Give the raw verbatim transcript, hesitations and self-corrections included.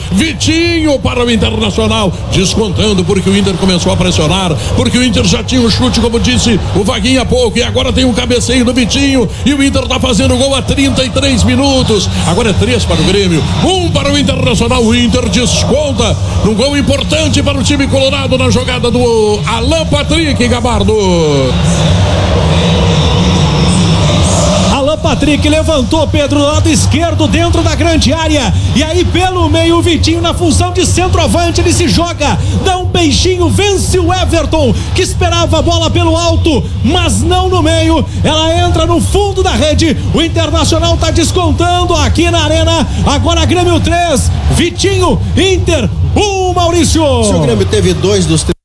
Vitinho para o Internacional, descontando porque o Inter começou a pressionar, porque o Inter já tinha o chute, como disse o Vaguinho há pouco, e agora tem um cabeceio do Vitinho, e o Inter tá fazendo gol há trinta e três minutos. Agora é três para o Grêmio, um para o Internacional. O Inter desconta num gol importante para o time colorado na jogada do Alan Patrick, Gabardo. Patrick levantou, Pedro, lado esquerdo dentro da grande área, e aí pelo meio o Vitinho na função de centroavante, ele se joga, dá um peixinho, vence o Everton, que esperava a bola pelo alto, mas não no meio, ela entra no fundo da rede. O Internacional tá descontando aqui na Arena. Agora Grêmio três, Vitinho, Inter um, Maurício. Se o Grêmio teve dois dos três